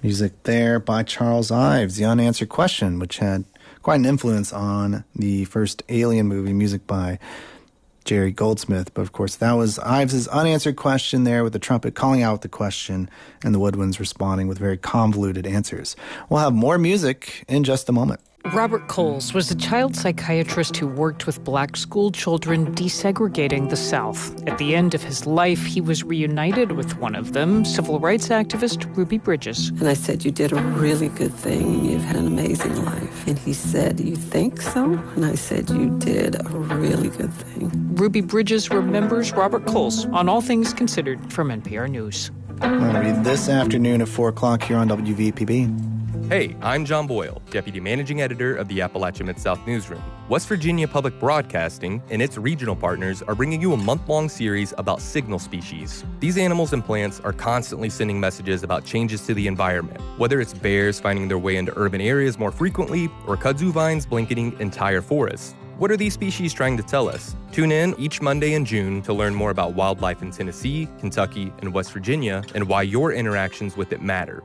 Music there by Charles Ives, The Unanswered Question, which had quite an influence on the first Alien movie, music by Jerry Goldsmith. But of course, that was Ives' unanswered question there, with the trumpet calling out the question and the woodwinds responding with very convoluted answers. We'll have more music in just a moment. Robert Coles was a child psychiatrist who worked with black school children desegregating the South. At the end of his life, he was reunited with one of them, civil rights activist Ruby Bridges. And I said, "You did a really good thing. You've had an amazing life." And he said, "You think so?" And I said, "You did a really good thing." Ruby Bridges remembers Robert Coles on All Things Considered from NPR News. I'll read this afternoon at 4 o'clock here on WVPB. Hey, I'm John Boyle, Deputy Managing Editor of the Appalachia Mid-South Newsroom. West Virginia Public Broadcasting and its regional partners are bringing you a month-long series about signal species. These animals and plants are constantly sending messages about changes to the environment, whether it's bears finding their way into urban areas more frequently or kudzu vines blanketing entire forests. What are these species trying to tell us? Tune in each Monday in June to learn more about wildlife in Tennessee, Kentucky, and West Virginia, and why your interactions with it matter.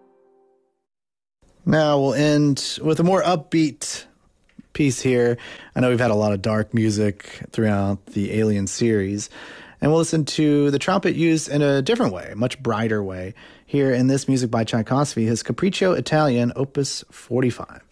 Now we'll end with a more upbeat piece here. I know we've had a lot of dark music throughout the Alien series, and we'll listen to the trumpet used in a different way, a much brighter way, here in this music by Tchaikovsky, his Capriccio Italian, Opus 45.